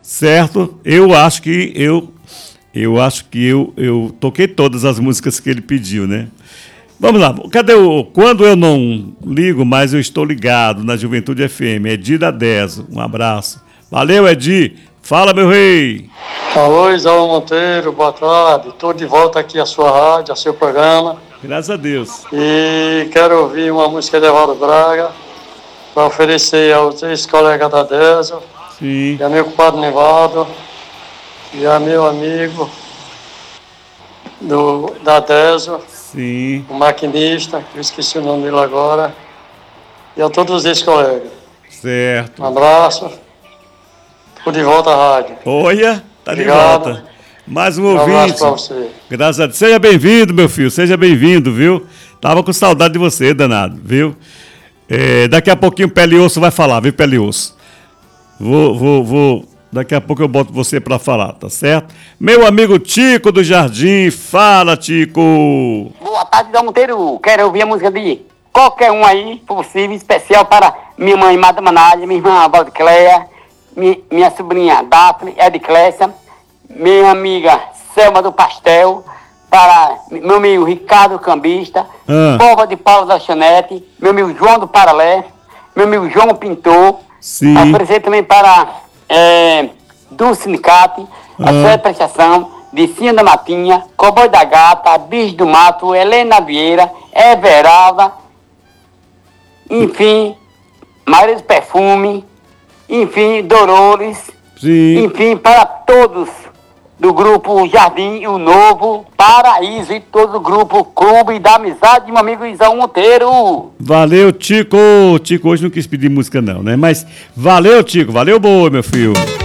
Certo? Eu toquei todas as músicas que ele pediu, né? Vamos lá. Cadê o Quando Eu Não Ligo, Mas Eu Estou Ligado, na Juventude FM? Edi da Deso. Um abraço. Valeu, Edi. Fala, meu rei. Alô, Isaú Monteiro, boa tarde. Estou de volta aqui à sua rádio, ao seu programa. Graças a Deus. E quero ouvir uma música de Evaldo Braga para oferecer aos ex-colegas da Deso. Sim. E a meu compadre Nivaldo. E a meu amigo da Deso. Sim. O maquinista, que eu esqueci o nome dele agora. E a todos os ex-colegas. Certo. Um abraço. Estou de volta à rádio. Olha, tá Obrigado. de volta. Mais um Um abraço ouvinte. para você. Graças a Deus. Seja bem-vindo, meu filho. Seja bem-vindo, viu? Tava com saudade de você, danado, viu? Daqui a pouquinho o Pele e Osso vai falar, viu, Pele e Osso? Daqui a pouco eu boto você para falar, tá certo? Meu amigo Tico do Jardim, fala, Tico! Boa tarde, Dom Monteiro. Quero ouvir a música de qualquer um aí, possível, especial para minha mãe, Mada Manalha, minha irmã Valdicléia, minha sobrinha Daphne, Ediclécia, minha amiga Selma do Pastel, para meu amigo Ricardo Cambista, Pova de Paulo da Chanete, meu amigo João do Paralé, meu amigo João Pintor. Sim. Oferecer também para do Sindicato, a sua prestação de Cinha da Matinha, Cowboy da Gata, Bicho do Mato, Helena Vieira, Everalda, enfim, Maria do Perfume, enfim, Dolores, Sim. enfim, para todos do grupo Jardim, o Novo, Paraíso e todo o grupo Clube da Amizade de meu amigo Isaú Monteiro. Valeu, Tico. Tico hoje não quis pedir música não, né? Mas valeu, Tico. Valeu, boa, meu filho.